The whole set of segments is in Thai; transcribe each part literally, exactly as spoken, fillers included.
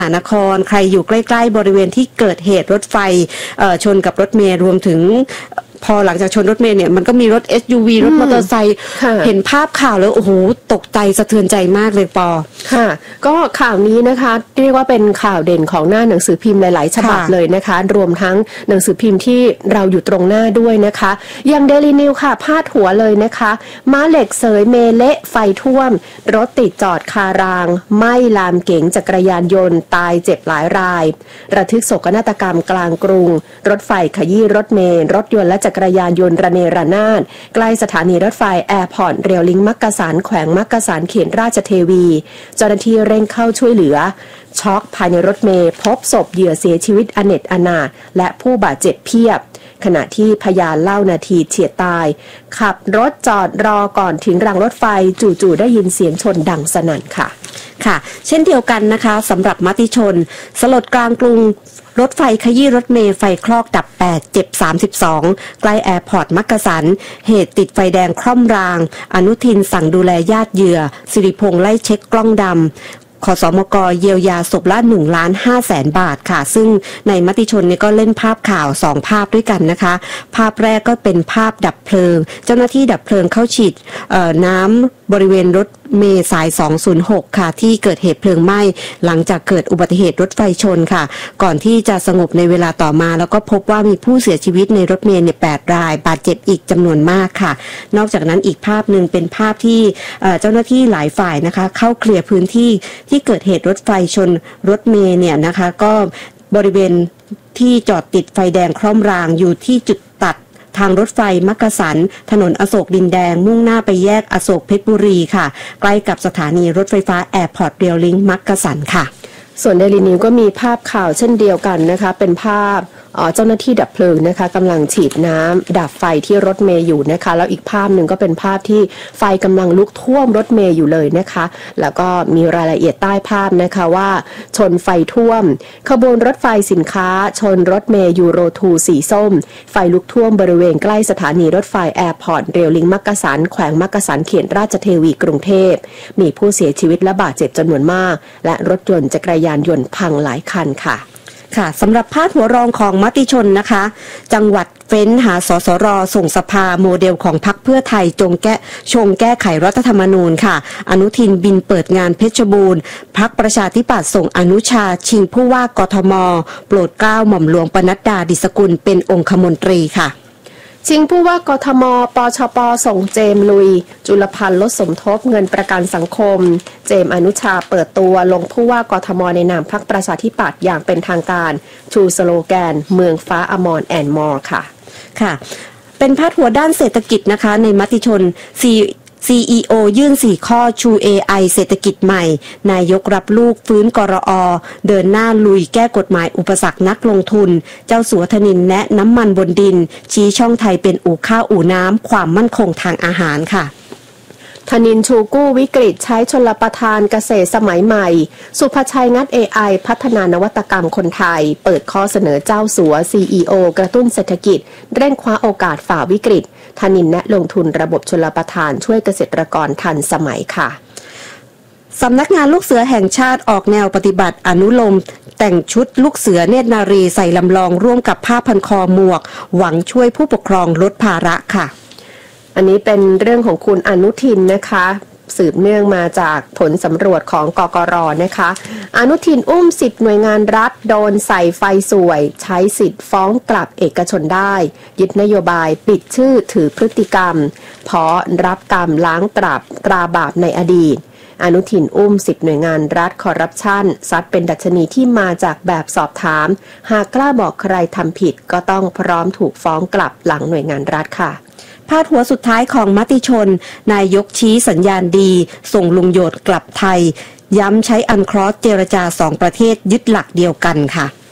หานครใครอยู่ใกล้ๆบริเวณที่เกิดเหตุรถไฟชนกับรถเมล์รวมถึงพอหลังจากชนรถเมล์เนี่ยมันก็มีรถ เอส ยู วี รถมอเตอร์ไซค์เห็นภาพข่าวแล้วโอ้โหตกใจสะเทือนใจมากเลยปอค่ะก็ข่าวนี้นะคะเรียกว่าเป็นข่าวเด่นของหน้าหนังสือพิมพ์หลายๆฉบับเลยนะคะรวมทั้งหนังสือพิมพ์ที่เราอยู่ตรงหน้าด้วยนะคะอย่าง Daily News ค่ะพาดหัวเลยนะคะม้าเหล็กเสยเมเละไฟท่วมรถติดจอดคารางไหม้ลามเก๋งจักรยานยนต์ตายเจ็บหลายรายระทึกโศกนาฏกรรมกลางกรุงรถไฟขยี้รถเมล์รถยนต์และจักรยานยนต์ระเนระนาดใกล้สถานีรถไฟแอร์พอร์ตเรียวลิงมักกะสันแขวงมักกะสันเขตราชเทวีเจ้าหน้าที่เร่งเข้าช่วยเหลือช็อกภายในรถเมล์พบศพเหยื่อเสียชีวิตอเนจอนาถและผู้บาดเจ็บเพียบขณะที่พยานเล่านาทีเฉียดตายขับรถจอดรอก่อนถึงรางรถไฟจู่ๆได้ยินเสียงชนดังสนั่นค่ะค่ะเช่นเดียวกันนะคะสำหรับมติชนสลดกลางกรุงรถไฟขยี้รถเมล์ไฟคลอกดับแปดเจ็บสามสิบสองใกล้แอร์พอร์ตมักกะสันเหตุติดไฟแดงคล่อมรางอนุทินสั่งดูแลญาติเหยื่อสิริพงษ์ไล่เช็คกล้องดำขสมกเยียวยาศพละหนึ่งล้านห้าแสนบาทค่ะซึ่งในมติชนเนี่ยก็เล่นภาพข่าวสองภาพด้วยกันนะคะภาพแรกก็เป็นภาพดับเพลิงเจ้าหน้าที่ดับเพลิงเข้าฉีดน้ำบริเวณรถเมล์สายสองศูนย์หกค่ะที่เกิดเหตุเพลิงไหม้หลังจากเกิดอุบัติเหตุรถไฟชนค่ะก่อนที่จะสงบในเวลาต่อมาแล้วก็พบว่ามีผู้เสียชีวิตในรถเมล์เนี่ยแปดรายบาดเจ็บอีกจำนวนมากค่ะนอกจากนั้นอีกภาพหนึ่งเป็นภาพที่เจ้าหน้าที่หลายฝ่ายนะคะเข้าเคลียร์พื้นที่ที่เกิดเหตุรถไฟชนรถเมล์เนี่ยนะคะก็บริเวณที่จอดติดไฟแดงคล่อมรางอยู่ที่จุดตัดทางรถไฟมักกะสันถนนอโศกดินแดงมุ่งหน้าไปแยกอโศกเพชรบุรีค่ะใกล้กับสถานีรถไฟฟ้าแอร์พอร์ตเรียวลิงมักกะสันค่ะส่วน Daily News ก็มีภาพข่าวเช่นเดียวกันนะคะเป็นภาพเจ้าหน้าที่ดับเพลิงนะคะกำลังฉีดน้ำดับไฟที่รถเมย์อยู่นะคะแล้วอีกภาพหนึ่งก็เป็นภาพที่ไฟกำลังลุกท่วมรถเมย์อยู่เลยนะคะแล้วก็มีรายละเอียดใต้ภาพนะคะว่าชนไฟท่วมขบวนรถไฟสินค้าชนรถเมย์ยูโรทูสีส้มไฟลุกท่วมบริเวณใกล้สถานีรถไฟแอร์พอร์ตเรียวลิงมักกะสันแขวงมักกะสันเขตราชเทวีกรุงเทพมีผู้เสียชีวิตและบาดเจ็บจำนวนมากและรถยนต์จักรยานยนต์พังหลายคันค่ะค่ะสำหรับพาดหัวรองของมติชนนะคะจังหวัดเฟ้นหาสสรส่งสภาโมเดลของพรรคเพื่อไทยจงแก้ชงแก้ไขรัฐธรรมนูญค่ะอนุทินบินเปิดงานเพชรบูรณ์พรรคประชาธิปัตย์ส่งอนุชาชิงผู้ว่ากทมโปรดเกล้าหม่อมหลวงปนัดดาดิษกุลเป็นองคมนตรีค่ะชิงผู้ว่ากทมปชปส่งเจมลุยจุลพันธ์ลดสมทบเงินประกันสังคมเจมอนุชาเปิดตัวลงผู้ว่ากทมในนามพรรคประชาธิปัตย์อย่างเป็นทางการชูสโลแกนเมืองฟ้าอมรแอนด์มอร์ค่ะค่ะเป็นพาดหัวด้านเศรษฐกิจนะคะในมติชนซี ซี อี โอ ยื่นสี่ข้อชู เอ ไอ เศรษฐกิจใหม่นายกรับลูกฟื้นกรอเดินหน้าลุยแก้กฎหมายอุปสรรคนักลงทุนเจ้าสัวธนินแนะน้ำมันบนดินชี้ช่องไทยเป็นอู่ข้าวอู่น้ำความมั่นคงทางอาหารค่ะธนินชูกู้วิกฤตใช้ชลประทานเกษตรสมัยใหม่สุภชัยงัด เอ ไอ พัฒนานวัตกรรมคนไทยเปิดข้อเสนอเจ้าสัว ซี อี โอ กระตุ้นเศรษฐกิจเร่งคว้าโอกาสฝ่าวิกฤตธนินแนะลงทุนระบบชลประทานช่วยเกษตรกรทันสมัยค่ะสำนักงานลูกเสือแห่งชาติออกแนวปฏิบัติอนุโลมแต่งชุดลูกเสือเนตรนารีใส่ลำลองร่วมกับผ้าพันคอหมวกหวังช่วยผู้ปกครองลดภาระค่ะอันนี้เป็นเรื่องของคุณอนุทินนะคะสืบเนื่องมาจากผลสำรวจของกกร.นะคะอนุทินอุ้มสิบหน่วยงานรัฐโดนใส่ไฟสวยใช้สิทธิ์ฟ้องกลับเอกชนได้ยึดนโยบายปิดชื่อถือพฤติกรรมเพราะรับกรรมล้างตราบตราบาปในอดีตอนุทินอุ้มสิบหน่วยงานรัฐคอร์รัปชันซัดเป็นดัชนีที่มาจากแบบสอบถามหากกล้าบอกใครทำผิดก็ต้องพร้อมถูกฟ้องกลับหลังหน่วยงานรัฐค่ะพาดหัวสุดท้ายของมติชนนายกชี้สัญญาณดีส่งลุงโยชน์กลับไทยย้ำใช้อันครอสเจรจาสองประเทศยึดหลักเดียวกันค่ะ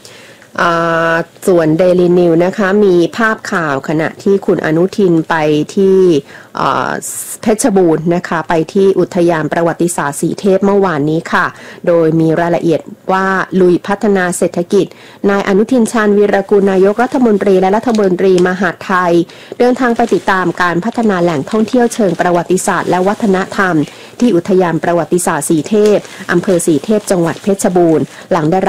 ส่วน Daily News นะคะมีภาพข่าวขณะที่คุณอนุทินไปที่เพชรบูรณ์นะคะไปที่อุทยานประวัติศาสตร์สีเทพเมื่อวานนี้ค่ะโดยมีรายละเอียดว่าลุยพัฒนาเศรษฐกิจนายอนุทินชาญวีรกูลนายกรัฐมนตรีและรัฐมนตรีมหาดไทยเดินทางไปติดตามการพัฒนาแหล่งท่องเที่ยวเชิงประวัติศาสตร์และวัฒนธรรมที่อุทยานประวัติศาสตร์สีเทพอำเภอสีเทพจังหวัดเพชรบูรณ์หลังได้